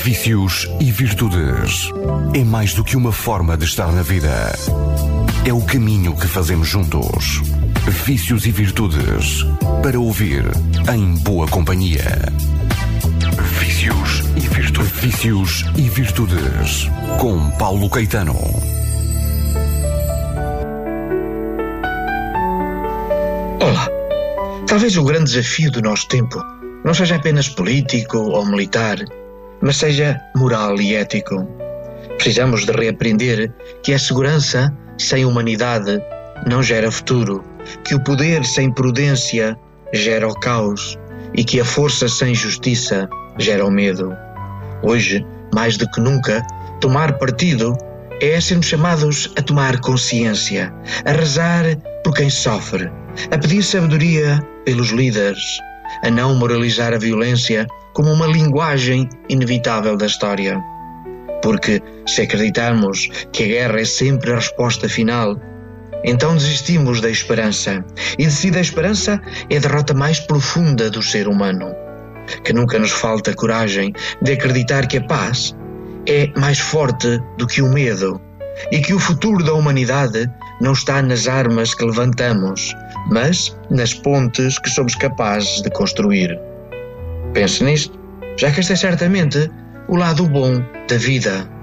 Vícios e virtudes. É mais do que uma forma de estar na vida. É o caminho que fazemos juntos. Vícios e virtudes. Para ouvir em boa companhia. Vícios e virtudes. Vícios e virtudes. Com Paulo Caetano. Olá. Talvez o grande desafio do nosso tempo não seja apenas político ou militar, mas seja moral e ético. Precisamos de reaprender que a segurança sem humanidade não gera futuro, que o poder sem prudência gera o caos e que a força sem justiça gera o medo. Hoje, mais do que nunca, tomar partido é sermos chamados a tomar consciência, a rezar por quem sofre, a pedir sabedoria pelos líderes, a não moralizar a violência como uma linguagem inevitável da história. Porque se acreditarmos que a guerra é sempre a resposta final, então desistimos da esperança. E desistir da esperança é a derrota mais profunda do ser humano. Que nunca nos falta coragem de acreditar que a paz é mais forte do que o medo e que o futuro da humanidade não está nas armas que levantamos, mas nas pontes que somos capazes de construir. Pense nisto, já que este é certamente o lado bom da vida.